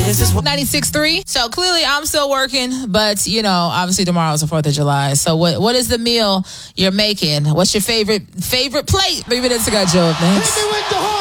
This is 96.3. So clearly I'm still working, but you know, obviously tomorrow's the 4th of July. So what is the meal you're making? What's your favorite plate? Maybe that's got Joe next.